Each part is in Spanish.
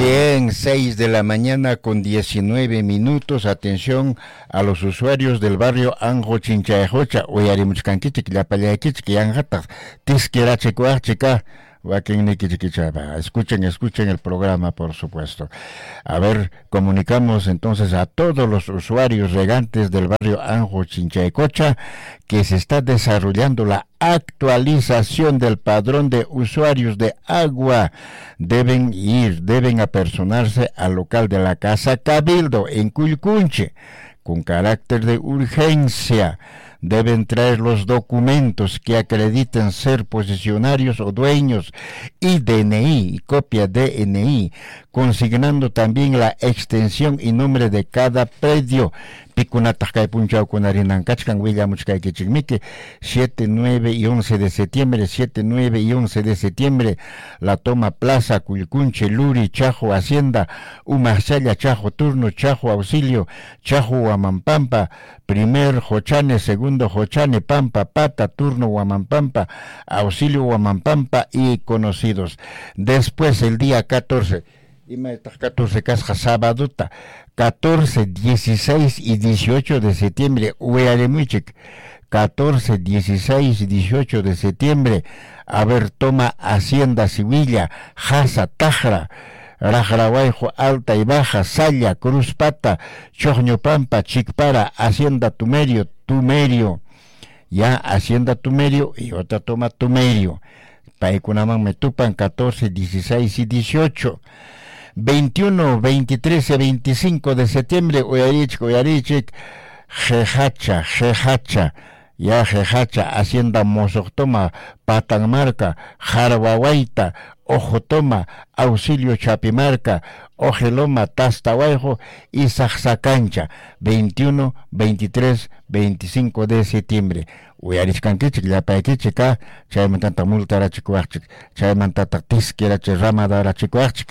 bien, 6 de la mañana con 19 minutos. Atención a los usuarios del barrio Anjo Chinchayajocha. Oyarimuchkankichik, Llapallaykichik, Yanjatag, Tisquirachicuachica. Escuchen el programa, por supuesto. A ver, comunicamos entonces a todos los usuarios regantes del barrio Anjo Chinchaycocha que se está desarrollando la actualización del padrón de usuarios de agua. Deben apersonarse al local de la Casa Cabildo en Cuycunche con carácter de urgencia. Deben traer los documentos que acrediten ser posesionarios o dueños y DNI, copia DNI, consignando también la extensión y nombre de cada predio. Picunatakay Punchao Kunarinan Kachkan Willamuchkay Kichigmiki, 7, 9 y 11 de septiembre, 7, 9 y 11 de septiembre, La Toma Plaza, Cuycunche, Luri, Chajo, Hacienda, Umachaya, Chajo, Turno, Chajo, Auxilio, Chajo, Huamampampa, primer Jochane, segundo Jochane, Pampa, Pata, Turno, Huamampampa, Auxilio, Huamampampa y conocidos. Después, el día 14, y me 14 casas sábaduta, 14, 16 y 18 de septiembre, Uearemuchik, 14, 16 y 18 de septiembre, a ver, toma Hacienda Sevilla, Jasa, Tajra, Rajarahuayjo, Alta y Baja, Saya, Cruz Pata, Choño Pampa, Chicpara, Hacienda Tumerio, ya, Hacienda Tumerio y otra toma Tumerio, Paikunaman Metupan, 14, 16 y 18. 21, 23 y 25 de septiembre, Uyarichik, Jejacha, ya Jejacha, Hacienda Mozoctoma, Patanmarca, Jarhuahuayta, Ojotoma, Auxilio Chapimarca, Ojeloma, Tastahuayjo y Saxacancha, 21, 23, 25 de septiembre. Uyarishkankichik, Llapaykichika, Chaymantanta Multarachikuachik, Chaymantata Tisquirache Ramadarachikuachik.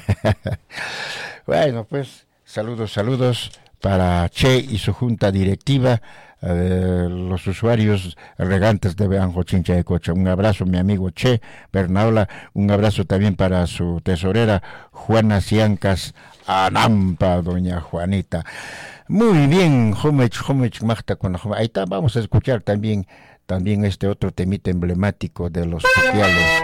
Bueno, pues, saludos para Che y su junta directiva, los usuarios regantes de Anjo Chinchaycocha. Un abrazo, mi amigo Che Bernaola, un abrazo también para su tesorera Juana Ciancas Anampa, doña Juanita. Muy bien, Homech, Magta con ahí está, vamos a escuchar también este otro temita emblemático de los sociales.